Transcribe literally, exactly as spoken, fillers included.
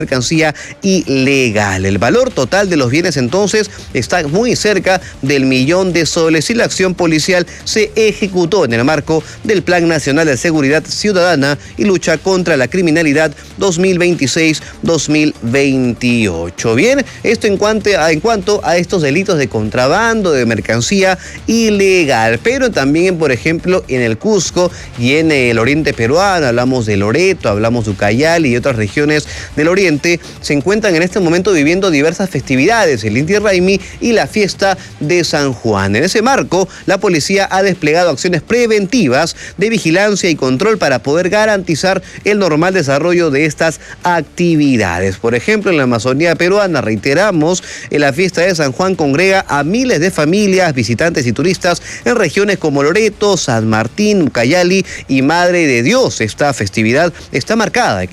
mercancía ilegal. El valor total de los bienes entonces está muy cerca del millón de soles y la acción policial se ejecutó en el marco del Plan Nacional de Seguridad Ciudadana y Lucha contra la Criminalidad dos mil veintiséis dos mil veintiocho. Bien, esto en cuanto a, en cuanto a estos delitos de contrabando de mercancía ilegal, pero también, por ejemplo, en el Cusco y en el oriente peruano, hablamos de Loreto, hablamos de Ucayali y otras regiones del oriente, se encuentran en este momento viviendo diversas festividades, el Inti Raymi y la fiesta de San Juan. En ese marco, la policía ha desplegado acciones preventivas de vigilancia y control para poder garantizar el normal desarrollo de estas actividades. Por ejemplo, en la Amazonía peruana, reiteramos, en la fiesta de San Juan congrega a miles de familias, visitantes y turistas en regiones como Loreto, San Martín, Ucayali y Madre de Dios. Esta festividad está marcada